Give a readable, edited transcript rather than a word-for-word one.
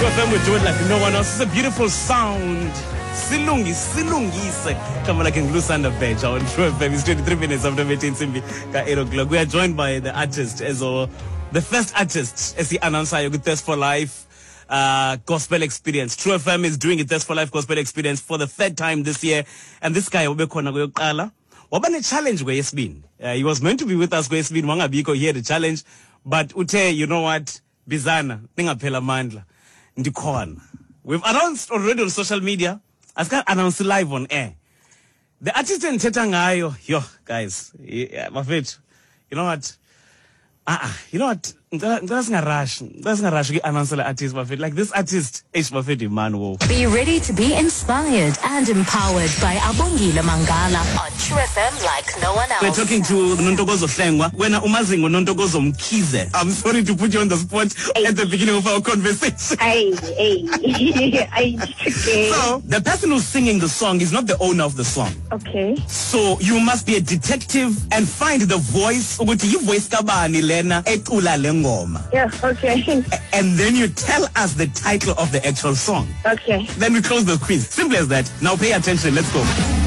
FM will do it like no one else. It's a beautiful sound. Silungise. Come like in Lusanda Bench on True FM. It's 23 minutes after 8 o'clock. We are joined by the artist, the first artist, as the announcer, with Thirst for Life Gospel Experience. True FM is doing a Thirst for Life Gospel Experience for the third time this year. And this guy, Wabane challenge where he's been. He was meant to be with us where he's been. Wangabiko, he had a challenge. But Ute, you know what? Bizana, Ningaphela Mandla, Ndikona. We've announced already on social media. I've got announced live on air. The artist in Tetangayo, yo, guys, my favorite. You know what? That's not rush. Announce the artist, my favorite. Like this artist, is my favorite man. Whoa. Be ready to be inspired and empowered by Abongile Mangala on True FM like no one else. We're talking to Nontokozo Hlengwa. When Umazingo Nontokozo Mkize. I'm sorry to put you on the spot at the beginning of our conversation. So, the person who's singing the song is not the owner of the song. Okay. So, you must be a detective and find the voice. Ukuthi you voice kabani lena etula lengoma. Yeah, okay. And then you tell us the title of the actual song. Okay. Then we close the quiz. Simple as that. Now pay attention. Let's go.